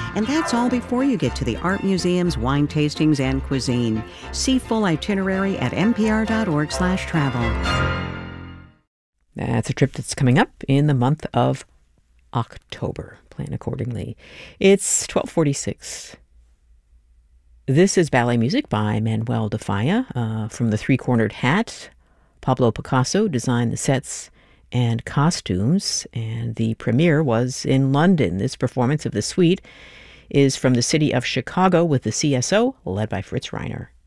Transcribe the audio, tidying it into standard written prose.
And that's all before you get to the art museums, wine tastings, and cuisine. See full itinerary at npr.org/travel. That's a trip that's coming up in the month of October. Plan accordingly. It's 12:46. This is ballet music by Manuel de Falla from The Three-Cornered Hat. Pablo Picasso designed the sets and costumes, and the premiere was in London. This performance of the suite is from the city of Chicago with the CSO, led by Fritz Reiner.